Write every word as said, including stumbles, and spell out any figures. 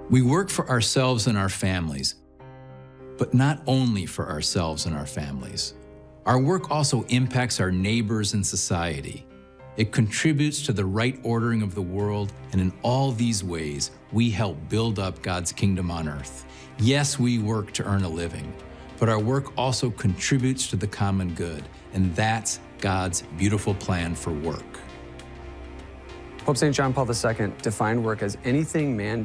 We work for ourselves and our families, but not only for ourselves and our families. Our work also impacts our neighbors and society. It contributes to the right ordering of the world, and in all these ways, we help build up God's kingdom on earth. Yes, we work to earn a living, but our work also contributes to the common good, and that's God's beautiful plan for work. Pope Saint John Paul the Second defined work as anything man